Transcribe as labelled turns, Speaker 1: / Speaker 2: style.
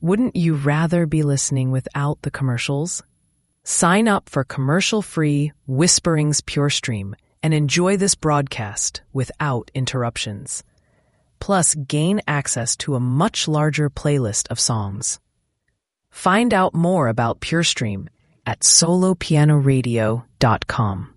Speaker 1: Wouldn't you rather be listening without the commercials? Sign up for commercial-free Whisperings Pure Stream and enjoy this broadcast without interruptions. Plus, gain access to a much larger playlist of songs. Find out more about Pure Stream at solopianoradio.com.